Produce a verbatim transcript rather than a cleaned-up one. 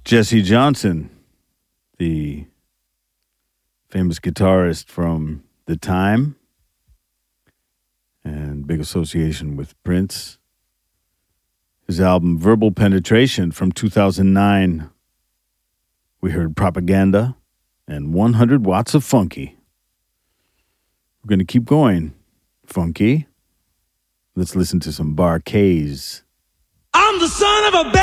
Jesse Johnson, the famous guitarist from The Time and big association with Prince. His album Verbal Penetration from two thousand nine. We heard Propaganda and one hundred Watts of Funky. We're going to keep going. Funky. Let's listen to some Bar-Kays. I'm the son of a